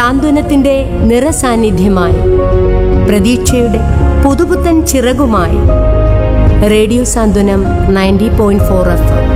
സാന്ത്വനത്തിന്റെ നിറസാന്നിധ്യമായി, പ്രതീക്ഷയുടെ പുതുപുത്തൻ ചിറകുമായി റേഡിയോ സാന്ത്വനം 90.4 FM.